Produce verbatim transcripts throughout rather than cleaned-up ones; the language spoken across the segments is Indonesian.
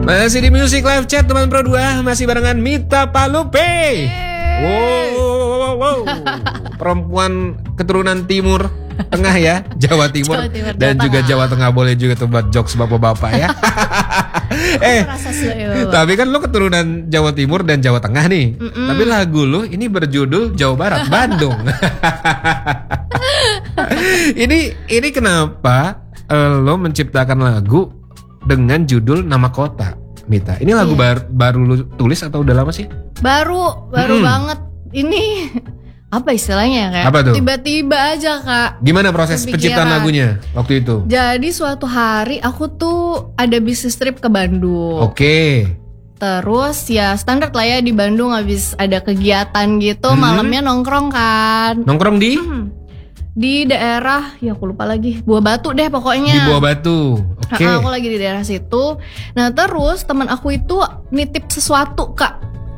Masih di Music Live Chat teman Pro dua, masih barengan Mita Palupe. Wow, wow, wow. Perempuan keturunan timur tengah ya, Jawa Timur, Jawa Timur dan Jawa juga Tengah. Jawa Tengah, boleh juga tuh buat jokes bapak-bapak ya. eh, tapi kan lo keturunan Jawa Timur dan Jawa Tengah nih. Mm-mm. Tapi lagu lo ini berjudul Jawa Barat, Bandung. ini ini kenapa uh, lo menciptakan lagu dengan judul nama kota, Mita? Ini lagu Iya. bar- baru lo tulis atau udah lama sih? Baru, baru Mm-mm. banget. Ini apa istilahnya kayak? Apa tuh? Tiba-tiba aja Kak. Gimana proses Kepikiran. penciptaan lagunya waktu itu? Jadi suatu hari aku tuh ada bisnis trip ke Bandung. Oke. Terus ya standar lah ya di Bandung habis ada kegiatan gitu, Hmm. malamnya nongkrong kan. Nongkrong di Hmm. Di daerah, ya aku lupa lagi, Buah Batu deh pokoknya. di Buah Batu. Oke. Ha, aku lagi di daerah situ. Nah terus teman aku itu nitip sesuatu Kak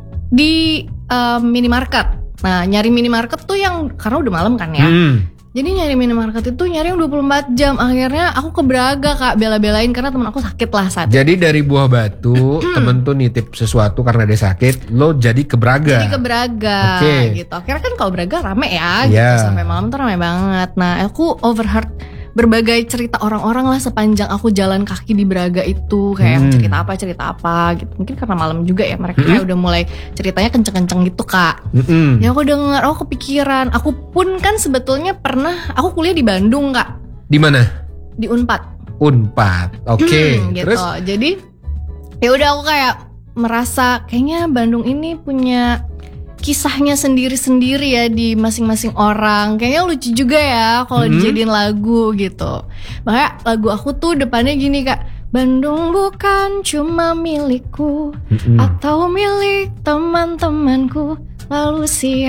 di um, minimarket. Nah nyari minimarket tuh yang karena udah malam kan ya. Hmm. Jadi nyari minimarket itu nyari yang dua puluh empat jam. Akhirnya aku ke Braga Kak, bela-belain karena teman aku sakit lah saat itu. Jadi dari Buah Batu temen tuh nitip sesuatu karena dia sakit, lo jadi ke Braga. Jadi ke Braga Oke. gitu. Akhirnya kan kalau Braga rame ya Iya. gitu. Sampai malam tuh rame banget. Nah aku overheard berbagai cerita orang-orang lah sepanjang aku jalan kaki di Braga itu. Kayak Hmm. cerita apa, cerita apa gitu. Mungkin karena malam juga ya mereka kayak udah mulai ceritanya kenceng-kenceng gitu Kak. Mm-mm. Ya aku denger, aku kepikiran. Aku pun kan sebetulnya pernah, aku kuliah di Bandung Kak. Di mana? Di Unpad. Unpad. Oke. Hmm, gitu. Terus Jadi ya udah aku kayak merasa kayaknya Bandung ini punya kisahnya sendiri-sendiri ya di masing-masing orang. Kayaknya lucu juga ya kalau Hmm. dijadiin lagu gitu. Makanya lagu aku tuh depannya gini Kak. Bandung bukan cuma milikku Mm-mm. atau milik teman-temanku. Lalu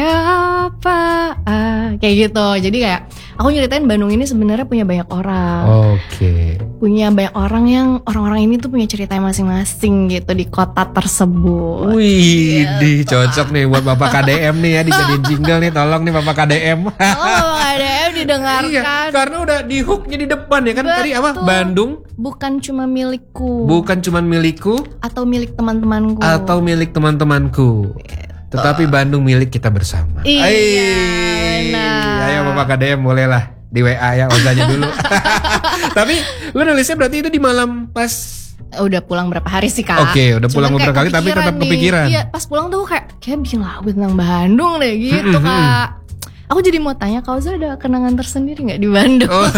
siapa? Ah, kayak gitu. Jadi kayak aku nyeritain Bandung ini sebenarnya punya banyak orang. Oke. Punya banyak orang yang orang-orang ini tuh punya cerita masing-masing gitu di kota tersebut. Wih, Gitu. di cocok nih buat Bapak K D M nih ya, dijadiin jingle nih, tolong nih Bapak K D M. Oh, ada yang didengarkan. Iya, karena udah di hooknya di depan ya kan. Tadi apa? Betul. Bandung Bukan cuma milikku bukan cuma milikku atau milik teman-temanku. atau milik teman-temanku, tetapi Bandung milik kita bersama. Iya, Aiy. benar. Ayo Bapak K D M boleh lah di W A ya, Ozanya dulu. Tapi lu nulisnya berarti itu di malam pas. Udah pulang berapa hari sih Kak? Oke, udah pulang Cuman beberapa kayak kali tapi tetap nih. kepikiran. Iya, pas pulang tuh kayak kayak bikin lagu tentang Bandung deh gitu Mm-mm. Kak. Aku jadi mau tanya, kau ada kenangan tersendiri nggak di Bandung? Oh.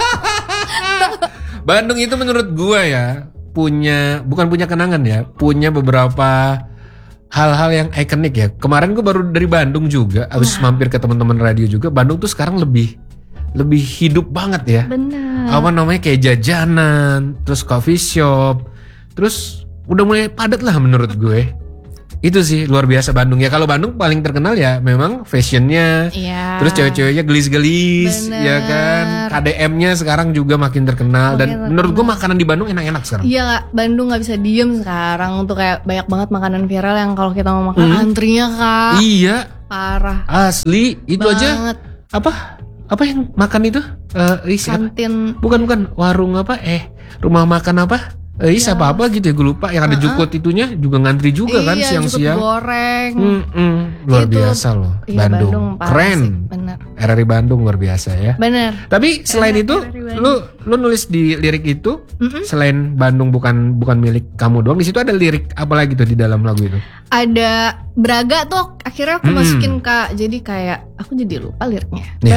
Bandung itu menurut gua ya punya, bukan punya kenangan ya, punya beberapa hal-hal yang ikonik ya. Kemarin gua baru dari Bandung juga, abis mampir ke teman-teman radio juga. Bandung tuh sekarang lebih lebih hidup banget ya. Benar. Apa namanya, kayak jajanan, terus coffee shop, terus udah mulai padat lah menurut gue. Itu sih luar biasa Bandung ya. Kalau Bandung paling terkenal ya memang fashionnya, Iya. terus cewek-ceweknya gelis-gelis, Bener. ya kan. K D M-nya sekarang juga makin terkenal. Dan Makin menurut gue terkenal. makanan di Bandung enak-enak sekarang. Iya Kak, Bandung nggak bisa diem sekarang. Untuk kayak banyak banget makanan viral yang kalau kita mau makan Hmm. antrinya Kak. Iya, Parah asli itu aja. banget. Apa? Apa yang makan itu? Eh, isi apa? Kantin. Bukan bukan warung apa? Eh, rumah makan apa? Eh, isi Ya. apa-apa gitu ya, gue lupa. Yang ada jukut itunya juga ngantri juga kan Iya, siang-siang. jukut goreng. Mm-mm, luar Itu- biasa loh Iya, Bandung, Bandung parah keren. sih, bener. R R I Bandung luar biasa ya. Bener. Tapi selain Enak, itu, R R I Bandung. lu lu nulis di lirik itu, Mm-mm. selain Bandung bukan bukan milik kamu doang, di situ ada lirik apa lagi tuh di dalam lagu itu? Ada Braga tuh akhirnya aku Mm-mm. masukin Kak. Jadi kayak aku jadi lupa liriknya. Ya.